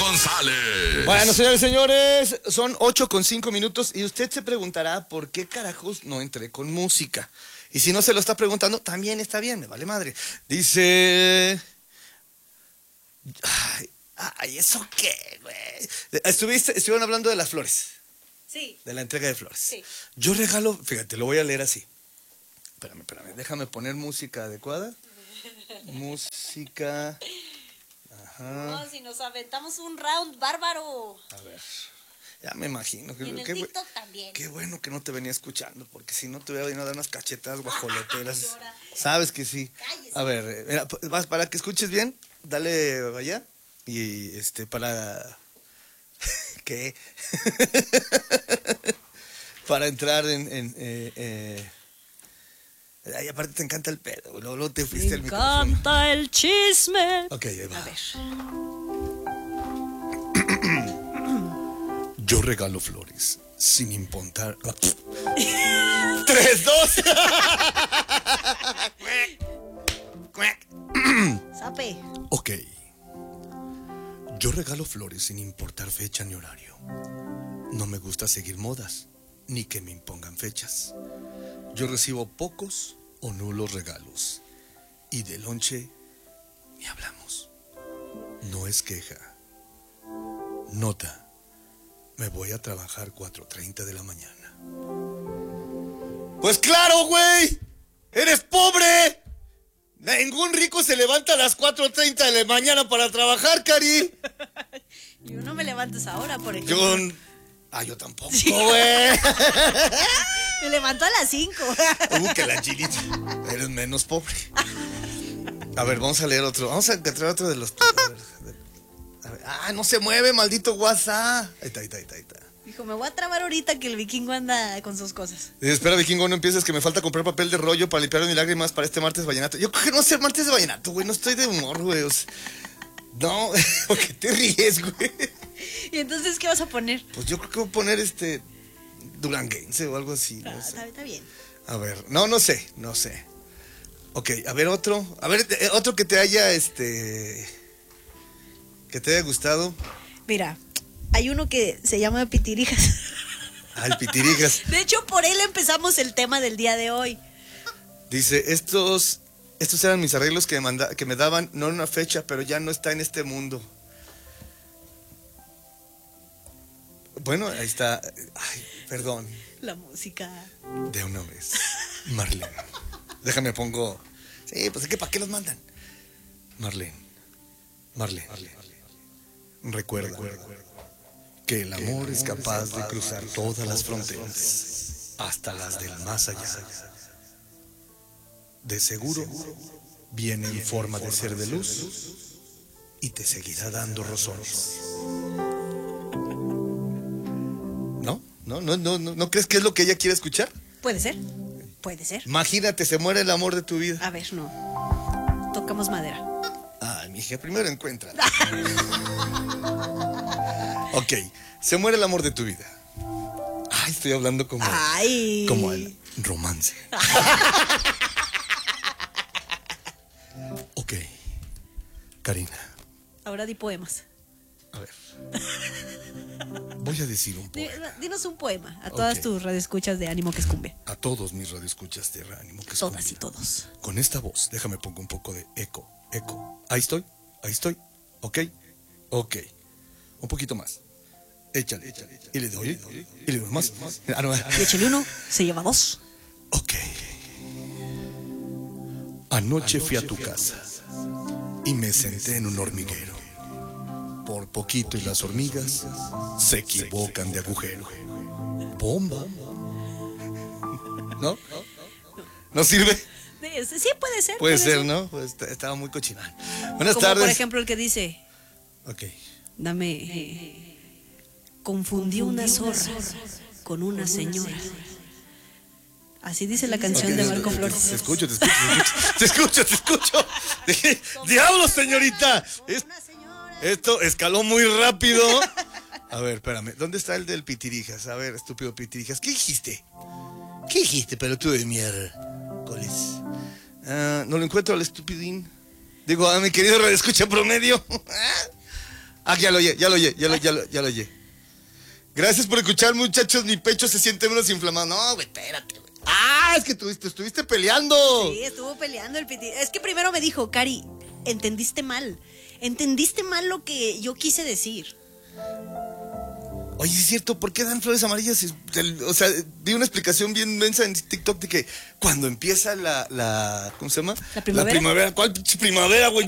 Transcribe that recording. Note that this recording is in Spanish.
González. Bueno, señores y señores, son 8:05 y usted se preguntará por qué carajos no entré con música. Y si no se lo está preguntando, también está bien, me vale madre. Dice... Ay, ¿eso qué, güey? Estuvieron hablando de las flores. Sí. De la entrega de flores. Sí. Yo regalo, fíjate, lo voy a leer así. Espérame, déjame poner música adecuada. Música... Ajá. No, si nos aventamos un round bárbaro. A ver, ya me imagino. Y en el TikTok también. Qué bueno que no te venía escuchando, porque si no te hubiera venido a dar unas cachetadas guajoloteras. Llora. Sabes que sí. Cállese. A ver, mira, para que escuches bien, dale allá. Y para... ¿Qué? Para entrar Ay, aparte te encanta el pedo, luego te fuiste al micrófono. Me encanta el chisme. Ok, ahí va. A ver. Yo regalo flores, sin importar... 3, 2. Sape. Ok. Yo regalo flores sin importar fecha ni horario. No me gusta seguir modas, ni que me impongan fechas. Yo recibo pocos o nulos regalos. Y de lonche ni hablamos. No es queja. Nota. Me voy a trabajar 4:30 de la mañana. Pues claro, güey. ¡Eres pobre! Ningún rico se levanta a las 4:30 de la mañana para trabajar, Cari. Yo no me levanto a esa hora, por ejemplo. Yo tampoco, güey. Me levanto a las 5. Que la chilita. Eres menos pobre. A ver, vamos a leer otro. Vamos a encontrar otro de los... A ver. No se mueve, maldito WhatsApp. Ahí está. Dijo, me voy a trabar ahorita que el vikingo anda con sus cosas. Dice, espera, vikingo, no empieces, que me falta comprar papel de rollo para limpiar mis lágrimas para este martes vallenato. Yo creo que no va a ser martes de vallenato, güey. No estoy de humor, güey. No, ¿por qué te ríes, güey? ¿Y entonces qué vas a poner? Pues yo creo que voy a poner duranguense o algo así. No sé. Está bien. A ver, no sé. Ok, a ver otro. A ver, otro que te haya, que te haya gustado. Mira, hay uno que se llama Pitirijas. El Pitirijas. De hecho, por él empezamos el tema del día de hoy. Dice, estos eran mis arreglos que me daban, no en una fecha, pero ya no está en este mundo. Bueno, ahí está. Ay, perdón. La música. De una vez. Marlene. Déjame pongo... Sí, pues es que ¿para qué los mandan? Marlene. Recuerda que el amor es capaz de cruzar todas las fronteras, hasta las del más allá. De seguro viene en forma de ser de luz y te seguirá dando razones. ¿No crees que es lo que ella quiere escuchar? Puede ser. Imagínate, se muere el amor de tu vida. A ver, no. Tocamos madera. Ay, mija, primero encuentra. Ok, se muere el amor de tu vida. Ay, estoy hablando como el romance. Ok, Karina. Ahora di poemas. A ver. Voy a decir un poema. Dinos un poema a todas tus radioescuchas de Ánimo que es Cumbia. A todos mis radioescuchas de Ánimo que es Todas Cumbia. y todos. Con esta voz, déjame pongo un poco de eco. Ahí estoy. Ok. Un poquito más. Échale. Y le doy. Y le doy más. Y échale uno, se lleva dos. Ok. Anoche fui a tu casa y me senté en un hormiguero. Por poquito y las hormigas se equivocan de agujero. Bomba. ¿No? ¿No sirve? Sí, puede ser. Puede ser, ¿no? Pues estaba muy cochinal. Buenas Como tardes. por ejemplo el que dice, Ok. confundí una zorra con una señora. Así dice la canción de Marco Flores. Te escucho. ¡Diablo, señorita! Esto escaló muy rápido. A ver, espérame. ¿Dónde está el del Pitirijas? A ver, estúpido Pitirijas. ¿Qué dijiste? Pelotudo de miércoles? No lo encuentro al estupidín. Digo, a mi querido radioescucha promedio. Ah, ya lo oye. Gracias por escuchar, muchachos. Mi pecho se siente menos inflamado. No, güey, espérate, güey. Ah, es que estuviste peleando. Sí, estuvo peleando el Piti. Es que primero me dijo, Cari, entendiste mal. Entendiste mal lo que yo quise decir. Oye, es cierto, ¿por qué dan flores amarillas? O sea, vi una explicación bien mensa en TikTok de que cuando empieza ¿cómo se llama? ¿La primavera? La primavera. ¿Cuál primavera, güey?